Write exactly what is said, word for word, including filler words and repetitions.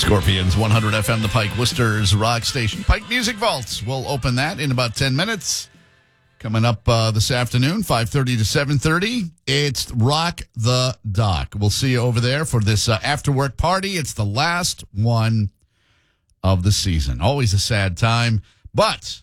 Scorpions, one hundred F M, the Pike Worcester's rock station. Pike Music Vaults. We'll open that in about ten minutes. Coming up uh, this afternoon, five thirty to seven thirty, it's Rock the Dock. We'll see you over there for this uh, after-work party. It's the last one of the season. Always a sad time, but